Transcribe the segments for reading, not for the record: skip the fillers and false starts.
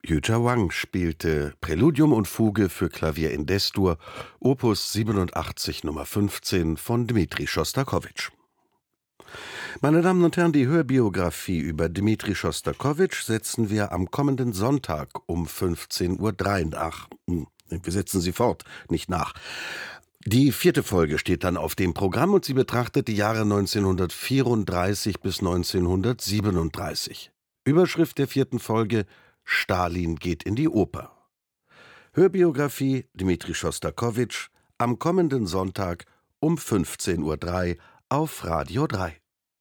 Yuja Wang spielte Präludium und Fuge für Klavier in D-Dur, Opus 87 Nummer 15 von Dmitri Schostakowitsch. Meine Damen und Herren, die Hörbiografie über Dmitri Schostakowitsch setzen wir am kommenden Sonntag um 15:03 Uhr nach. Wir setzen sie fort, nicht nach. Die 4. Folge steht dann auf dem Programm und sie betrachtet die Jahre 1934 bis 1937. Überschrift der 4. Folge: Stalin geht in die Oper. Hörbiografie Dmitri Schostakowitsch am kommenden Sonntag um 15:03 Uhr auf Radio 3.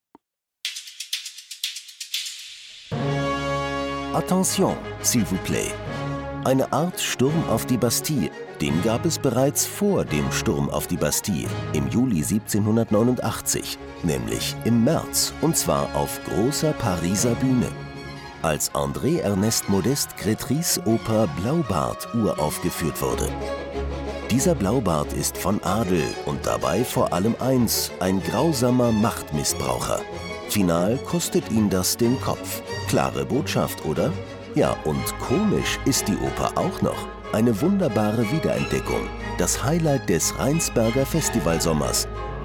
Attention, s'il vous plaît. Eine Art Sturm auf die Bastille, den gab es bereits vor dem Sturm auf die Bastille im Juli 1789, nämlich im März, und zwar auf großer Pariser Bühne. Als André-Ernest Modeste Crétrys Oper Blaubart uraufgeführt wurde. Dieser Blaubart ist von Adel und dabei vor allem eins, ein grausamer Machtmissbraucher. Final kostet ihm das den Kopf. Klare Botschaft, oder? Ja, und komisch ist die Oper auch noch. Eine wunderbare Wiederentdeckung. Das Highlight des Rheinsberger Festivalsommers.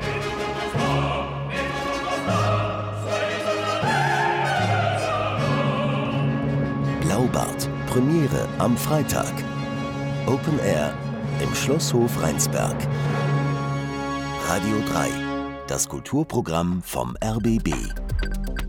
Blaubart, Premiere am Freitag. Open Air im Schlosshof Rheinsberg. Radio 3, das Kulturprogramm vom RBB.